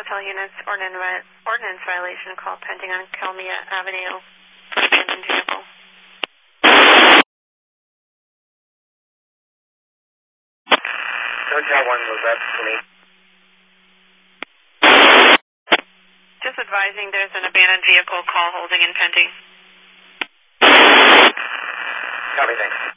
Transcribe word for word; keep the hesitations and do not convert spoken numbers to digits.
motel units, ordinance, ordinance violation call pending on Kelmia Avenue for abandoned vehicle. Hotel one was up to me. Just advising there's an abandoned vehicle call holding and pending. Copy, thanks.